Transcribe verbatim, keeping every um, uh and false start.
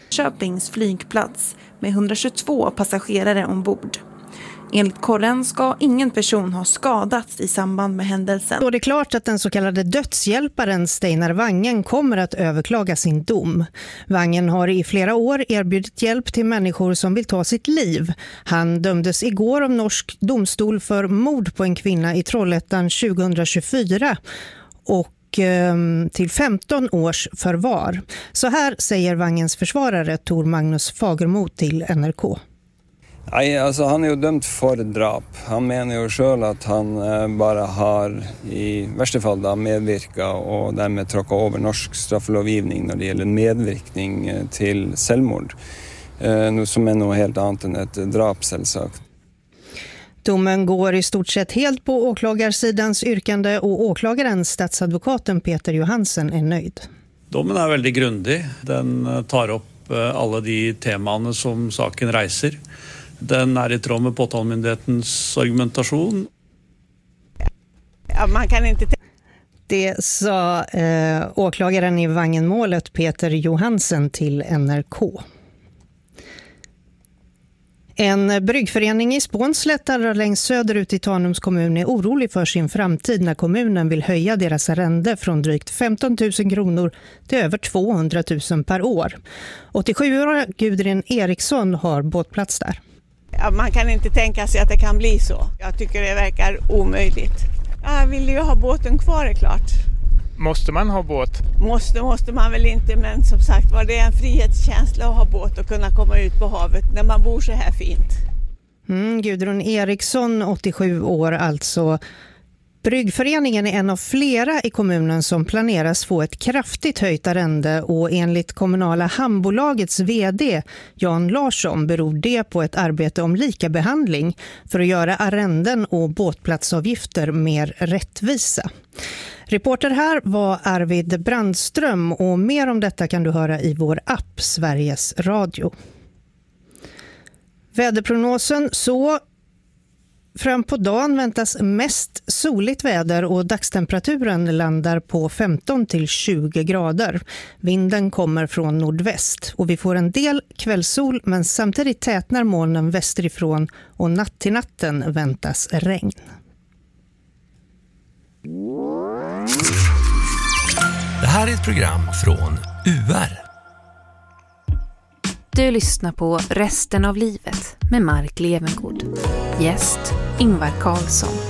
Köpings flygplats med hundratjugotvå passagerare ombord. Enligt korren ska ingen person ha skadats i samband med händelsen. Då är det klart att den så kallade dödshjälparen Steinar Wangen kommer att överklaga sin dom. Wangen har i flera år erbjudit hjälp till människor som vill ta sitt liv. Han dömdes igår av norsk domstol för mord på en kvinna i Trollhättan tjugohundratjugofyra och till femton års förvar. Så här säger Wangens försvarare Tor Magnus Fagermo till N R K. Nej, alltså han är ju dömd för drap. Han menar ju själv att han eh, bara har i värsta fall då medverka och därmed tråka över norsk strafflovgivning när det gäller medverkning eh, till självmord. Eh, nu som är något helt annat än ett drap självsagt. Domen går i stort sett helt på åklagarsidans yrkande och åklagaren, statsadvokaten Peter Johansen, är nöjd. Domen är väldigt grundig. Den tar upp alla de teman som saken reiser. Den är i tråd med påtalemyndighetens argumentation. Ja, man kan inte... Det sa eh, åklagaren i Wangenmålet Peter Johansen till N R K. En bryggförening i Spånslätt allra längst söderut i Tanums kommun är orolig för sin framtid när kommunen vill höja deras arrende från drygt femton tusen kronor till över tvåhundratusen per år. åttiosjuåriga Gudrun Eriksson har båtplats där. Ja, man kan inte tänka sig att det kan bli så. Jag tycker det verkar omöjligt. Jag vill ju ha båten kvar, är klart. Måste man ha båt? Måste, måste man väl inte, men som sagt var det är en frihetskänsla att ha båt och kunna komma ut på havet när man bor så här fint. Mm, Gudrun Eriksson, åttiosju år alltså. Bryggföreningen är en av flera i kommunen som planeras få ett kraftigt höjt arrende och enligt kommunala hamnbolagets vd Jan Larsson beror det på ett arbete om lika behandling för att göra arrenden och båtplatsavgifter mer rättvisa. Reporter här var Arvid Brandström och mer om detta kan du höra i vår app Sveriges Radio. Väderprognosen så... Fram på dagen väntas mest soligt väder och dagstemperaturen landar på femton till tjugo grader. Vinden kommer från nordväst och vi får en del kvällssol men samtidigt tätnar molnen västerifrån och natt till natten väntas regn. Det här är ett program från U R. Du lyssnar på Resten av livet med Mark Levengood. Gäst Ingvar Carlsson.